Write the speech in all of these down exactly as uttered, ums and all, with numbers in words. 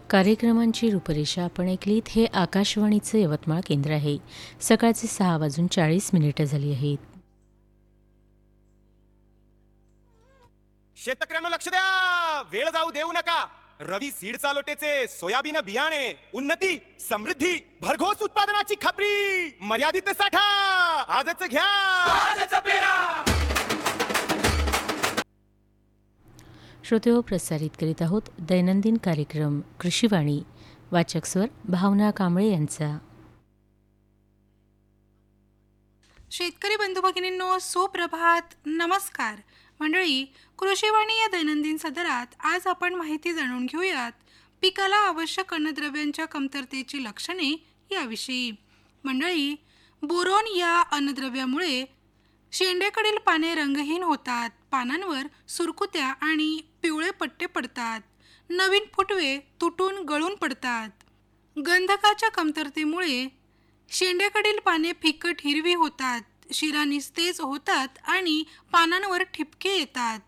कार्यक्रमांची रूपरेषा आपण ऐकलीत. हे आकाशवाणीचं यवतमाळ केंद्र आहे. सकाळचे सहा वाजून चाळीस मिनिटं झाली आहेत. शेतकऱ्यांना लक्ष द्या, वेळ जाऊ देऊ नका. रवी सीड चालोटेचे सोयाबीन बियाणे उन्नती समृद्धी भरघोस उत्पादनाची खात्री मर्यादित साठा आजच घ्या. आजच पेरा. श्रोतेहो, प्रसारित करीत आहोत दैनंदिन कार्यक्रम कृषीवाणी. वाचक स्वर भावना कांबळे यांचा. शेतकरी बंधू भगिनींनो, सुप्रभात, नमस्कार. मंडळी, कृषीवाणी या दैनंदिन सदरात आज आपण माहिती जाणून घेऊयात पिकाला आवश्यक अन्नद्रव्यांच्या कमतरतेची लक्षणे याविषयी. मंडळी, बोरॉन या अन्नद्रव्यामुळे शेंड्याकडील पाने रंगहीन होतात, पानांवर सुरकुत्या आणि पिवळे पट्टे पडतात, नवीन फुटवे तुटून गळून पडतात. गंधकाच्या कमतरतेमुळे शेंड्याकडील पाने फिकट हिरवी होतात, शिरा निस्तेज होतात आणि पानांवर ठिपके येतात.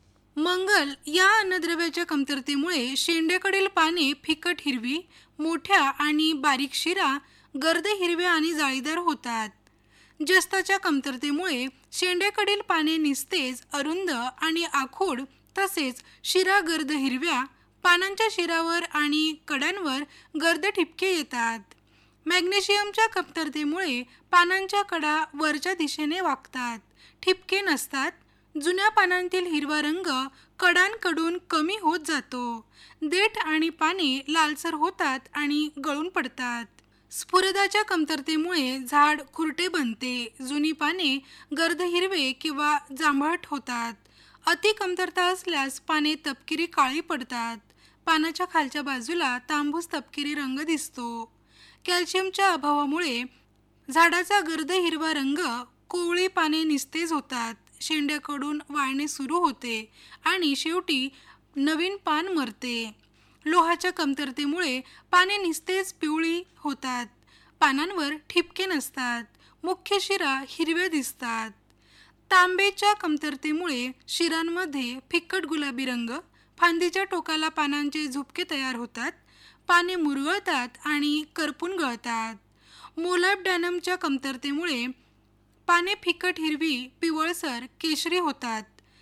मंगल या अन्नद्रव्याच्या कमतरतेमुळे शेंड्याकडील पाने फिकट हिरवी, मोठ्या आणि बारीक शिरा गर्द हिरव्या आणि जाळीदार होतात. जस्ताच्या कमतरतेमुळे शेंड्याकडील पाने निस्तेज, अरुंद आणि आखूड तसेच शिरा गर्द हिरव्या, पानांच्या शिरावर आणि कडांवर गर्द ठिपके येतात. मॅग्नेशियमच्या कमतरतेमुळे पानांच्या कडा वरच्या दिशेने वाकतात, ठिपके नसतात. जुन्या पानांतील हिरवा रंग कडांकडून कमी होत जातो. देठ आणि पाने लालसर होतात आणि गळून पडतात. स्फुरदाच्या कमतरतेमुळे झाड खुरटे बनते, जुनी पाने गर्द हिरवे किंवा जांभळट होतात. अति कमतरता असल्यास पाने तपकिरी काळी पडतात, पानाच्या खालच्या बाजूला तांबूस तपकिरी रंग दिसतो. कॅल्शियमच्या अभावामुळे झाडाचा गर्द हिरवा रंग, कोवळी पाने निस्तेज होतात, शेंड्याकडून वाळणे सुरू होते आणि शेवटी नवीन पान मरते. लोहाच्या कमतरतेमुळे पाने निस्तेज पिवळी होतात, पानांवर ठिपके नसतात, मुख्य शिरा हिरव्या दिसतात. तांबेच्या कमतरतेमुळे शिरांमध्ये फिक्कट गुलाबी रंग, फांदीच्या टोकाला पानांचे झुपके तयार होतात, पाने मुरगळतात आणि करपून गळतात. मोलाब्डॅनमच्या कमतरतेमुळे पाने फिकट हिरवी, पिवळसर, केशरी होतात,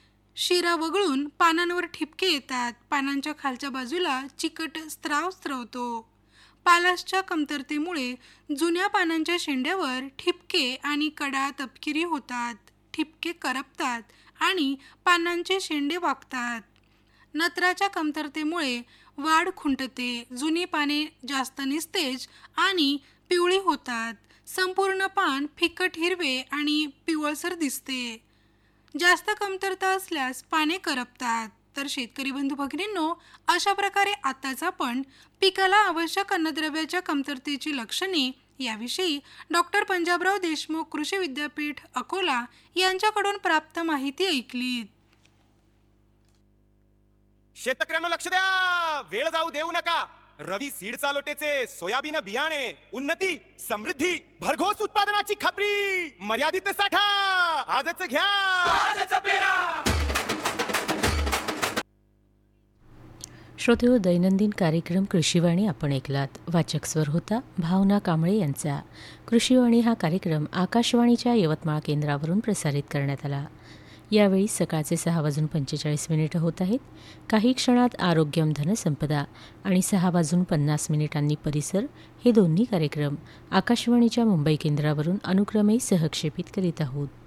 शिरा वगळून पानांवर ठिपके येतात, पानांच्या खालच्या बाजूला चिकट स्त्राव स्त्रवतो. पालाशच्या कमतरतेमुळे जुन्या पानांच्या शेंड्यावर ठिपके आणि कडा तपकिरी होतात, ठिपके करपतात आणि पानांचे शेंडे वाकतात. नत्राच्या कमतरतेमुळे वाढ खुंटते, जुनी पाने जास्त निस्तेज आणि पिवळी होतात, संपूर्ण पान फिकट हिरवे आणि पिवळसर दिसते. जास्त कमतरता असल्यास पाने करपतात. तर शेतकरी बंधू भगिनींनो, अशा प्रकारे आताच आपण पिकाला आवश्यक अन्नद्रव्याच्या कमतरतेची लक्षणे याविषयी डॉक्टर पंजाबराव देशमुख कृषी विद्यापीठ अकोला यांच्याकडून प्राप्त माहिती ऐकली. शेतकऱ्यांना लक्ष द्या, वेळ जाऊ देऊ नका. रवी सीड चालोटेचे सोयाबीन बियाणे उन्नती समृद्धी भरघोस उत्पादनाची खात्री मर्यादित साठा आजच घ्या. आजच पेरा. श्रोतेहो, दैनंदिन कार्यक्रम कृषीवाणी आपण ऐकलात. वाचक स्वर होता भावना कांबळे यांचा. कृषीवाणी हा कार्यक्रम आकाशवाणीच्या यवतमाळ केंद्रावरून प्रसारित करण्यात आला. यावेळी सकाळचे सहा वाजून पंचेचाळीस मिनिटं होत आहेत. काही क्षणात आरोग्यम धनसंपदा आणि सहा वाजून पन्नास मिनिटांनी परिसर हे दोन्ही कार्यक्रम आकाशवाणीच्या मुंबई केंद्रावरून अनुक्रमे सहक्षेपित करीत आहोत.